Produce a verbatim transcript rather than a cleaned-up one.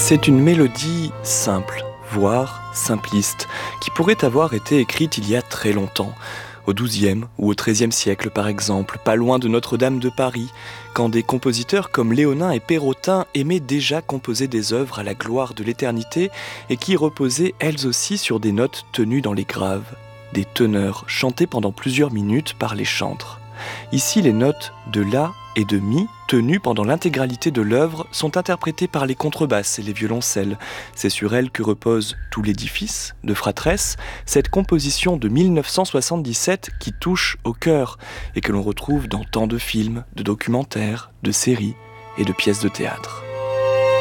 C'est une mélodie simple, voire simpliste, qui pourrait avoir été écrite il y a très longtemps, au douzième ou au treizième siècle par exemple, pas loin de Notre-Dame de Paris, quand des compositeurs comme Léonin et Perrotin aimaient déjà composer des œuvres à la gloire de l'éternité et qui reposaient elles aussi sur des notes tenues dans les graves, des teneurs chantées pendant plusieurs minutes par les chantres. Ici, les notes de La et de Mi, tenues pendant l'intégralité de l'œuvre, sont interprétées par les contrebasses et les violoncelles. C'est sur elles que repose tout l'édifice de Fratresse, cette composition de mille neuf cent soixante-dix-sept qui touche au cœur et que l'on retrouve dans tant de films, de documentaires, de séries et de pièces de théâtre.